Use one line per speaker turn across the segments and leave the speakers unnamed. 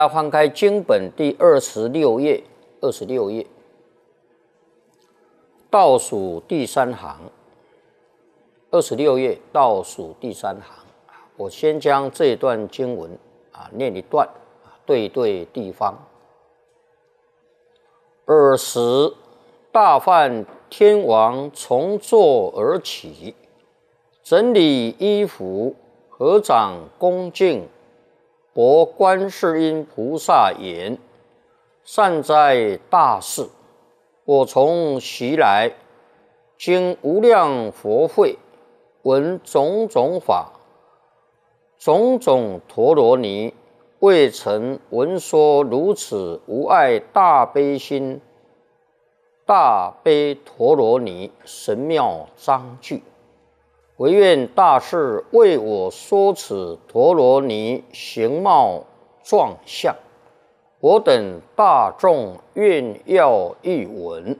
要翻开经本第26页，倒数第3行，26页倒数第3行。我先将这一段经文念一段，对地方。尔时，大梵天王从座而起，整理衣服，合掌恭敬，薄观世音菩萨言：善哉大士！我从昔来经无量佛会，闻种种法，种种陀罗尼，未曾闻说如此无碍大悲心、大悲陀罗尼神妙章句。唯愿大士为我说此陀罗尼形貌状相，我等大众愿要一闻。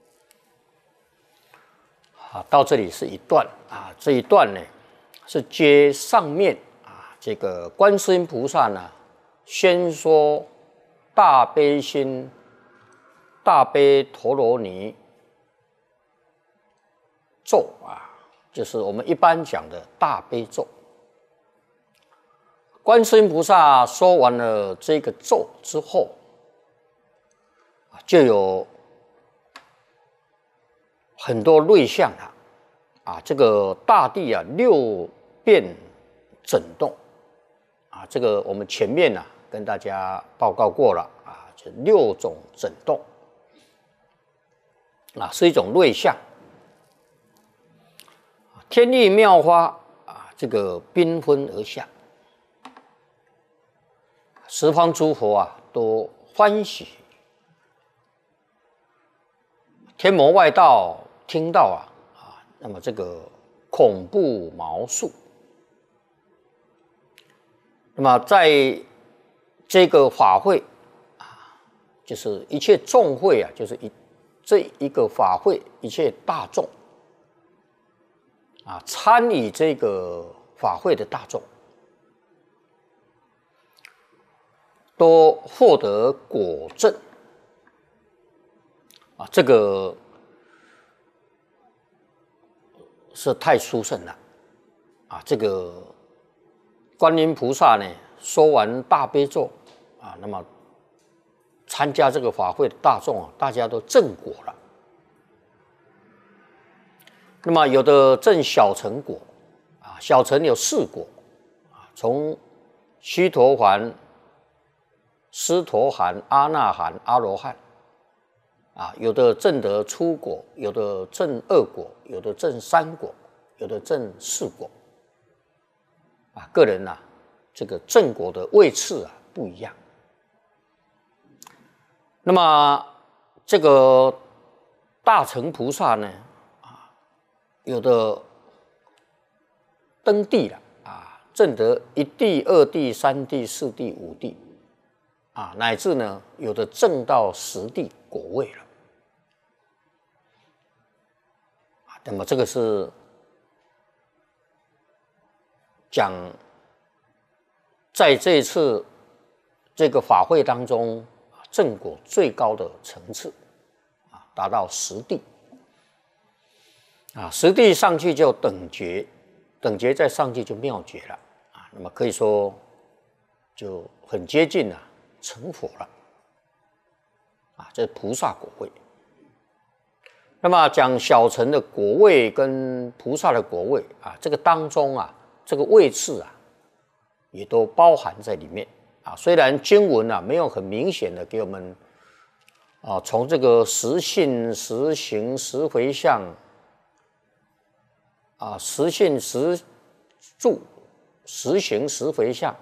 到这里是一段这一段呢是接上面这个观世音菩萨呢先说大悲心、大悲陀罗尼咒就是我们一般讲的大悲咒。观世音菩萨说完了这个咒之后，就有很多瑞相这个大地6变震动这个我们前面跟大家报告过了就6种震动是一种瑞相。天地妙花这个缤纷而下，十方诸佛都欢喜，天魔外道听到那么这个恐怖毛肃。那么在这个法会就是一切众会就是这一个法会，一切大众参与这个法会的大众，都获得果证这个是太殊胜了这个观音菩萨呢说完大悲咒那么参加这个法会的大众大家都证果了。那么有的证小乘果小乘有4果从须陀洹、斯陀含、阿那含、阿罗汉有的证得初果，有的证2果，有的证3果，有的证4果个人这个证果的位次不一样。那么这个大乘菩萨呢有的登地了证得1地、2地、3地、4地、5地乃至呢有的证到10地果位了那么这个是讲在这一次这个法会当中证果最高的层次达到10地10地上去就等觉，等觉再上去就妙觉了那么可以说就很接近成佛了这是菩萨果位。那么讲小乘的果位跟菩萨的果位这个当中这个位次也都包含在里面虽然经文没有很明显的给我们从这个实信、实行、实回向实信、实住、实行、实回向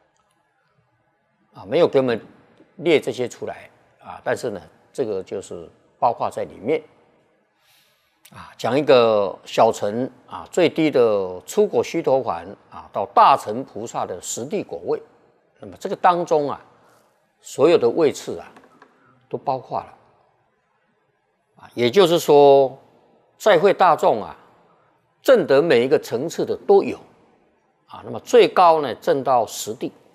没有给我们列这些出来但是呢这个就是包括在里面讲一个小乘最低的初果须陀洹到大乘菩萨的10地果位，那么这个当中所有的位次都包括了也就是说在会大众证得每一个层次的都有那么最高呢证到10地